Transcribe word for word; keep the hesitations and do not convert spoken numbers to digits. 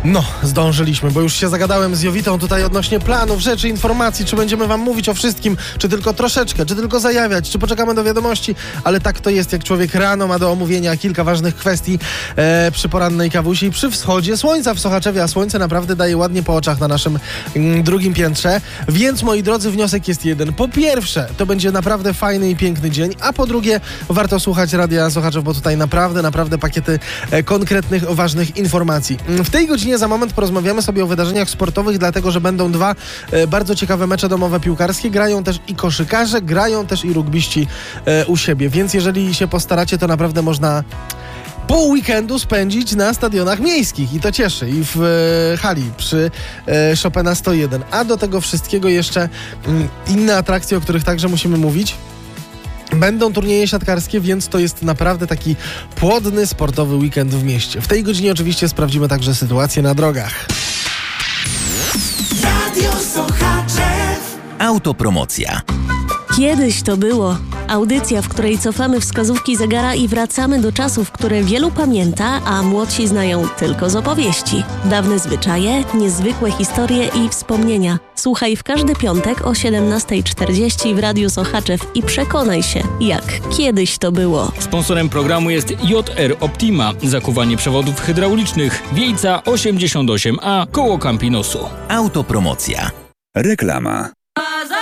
No, zdążyliśmy, bo już się zagadałem z Jowitą tutaj odnośnie planów, rzeczy, informacji, czy będziemy wam mówić o wszystkim, czy tylko troszeczkę, czy tylko zajawiać, czy poczekamy do wiadomości, ale tak to jest, jak człowiek rano ma do omówienia kilka ważnych kwestii e, przy porannej kawusi, przy wschodzie słońca w Sochaczewie, a słońce naprawdę daje ładnie po oczach na naszym mm, drugim piętrze, więc moi drodzy, wniosek jest jeden. Po pierwsze, to będzie naprawdę fajny i piękny dzień, a po drugie, warto słuchać Radia Sochaczew, bo tutaj naprawdę, naprawdę pakiety e, konkretnych, ważnych informacji. W tej godzinie za moment porozmawiamy sobie o wydarzeniach sportowych, dlatego, że będą dwa e, bardzo ciekawe mecze domowe piłkarskie. Grają też i koszykarze, grają też i rugbiści e, u siebie, więc jeżeli się postaracie, to naprawdę można pół weekendu spędzić na stadionach miejskich i to cieszy. I w e, hali przy e, Chopina sto jeden. A do tego wszystkiego jeszcze mm, inne atrakcje, o których także musimy mówić. Będą turnieje siatkarskie, więc to jest naprawdę taki płodny, sportowy weekend w mieście. W tej godzinie oczywiście sprawdzimy także sytuację na drogach. Radio Sochaczew. Autopromocja. Kiedyś to było. Audycja, w której cofamy wskazówki zegara i wracamy do czasów, które wielu pamięta, a młodsi znają tylko z opowieści. Dawne zwyczaje, niezwykłe historie i wspomnienia. Słuchaj w każdy piątek o siedemnasta czterdzieści w Radiu Sochaczew i przekonaj się, jak kiedyś to było. Sponsorem programu jest J R Optima, zakuwanie przewodów hydraulicznych, Wiejca osiemdziesiąt osiem A, koło Campinosu. Autopromocja. Reklama.